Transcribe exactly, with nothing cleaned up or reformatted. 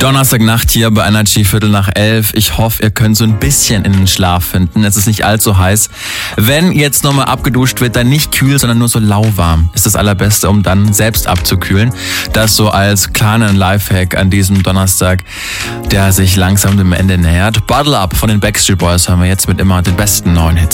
Donnerstagnacht hier bei Energy, Viertel nach elf. Ich hoffe, ihr könnt so ein bisschen in den Schlaf finden. Es ist nicht allzu heiß. Wenn jetzt nochmal abgeduscht wird, dann nicht kühl, sondern nur so lauwarm. Ist das Allerbeste, um dann selbst abzukühlen. Das so als kleinen Lifehack an diesem Donnerstag, der sich langsam dem Ende nähert. Bottle Up von den Backstreet Boys haben wir jetzt mit immer den besten neuen Hits.